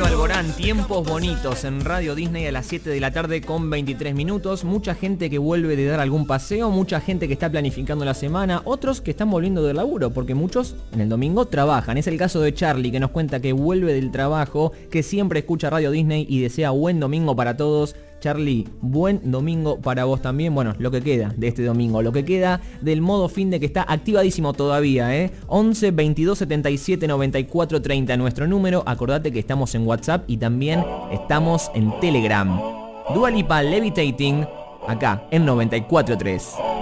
Alborán, tiempos bonitos en Radio Disney a las 7 de la tarde con 23 minutos. Mucha gente que vuelve de dar algún paseo, mucha gente que está planificando la semana, otros que están volviendo del laburo, porque muchos en el domingo trabajan. Es el caso de Charlie, que nos cuenta que vuelve del trabajo, que siempre escucha Radio Disney y desea buen domingo para todos. Charlie, buen domingo para vos también. Bueno, lo que queda de este domingo, lo que queda del modo fin de que está activadísimo todavía, 11 22 77 94 30 nuestro número. Acordate que estamos en WhatsApp y también estamos en Telegram. Dua Lipa, Levitating, acá en 94.3.